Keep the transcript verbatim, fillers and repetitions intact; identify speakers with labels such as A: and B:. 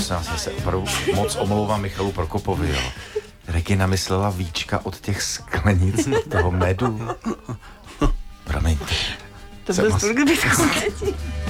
A: prosím vás, já se opravdu moc omlouvám Michalu Prokopovi, jo. Regina myslela víčka od těch sklenic, od toho medu. Promiňte.
B: To byl spolu, kdyby